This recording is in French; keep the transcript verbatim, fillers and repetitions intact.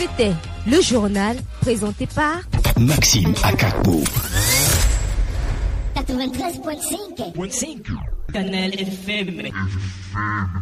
C'était le journal présenté par Maxime Akakbo. quatre-vingt-treize virgule cinq. Canal F M.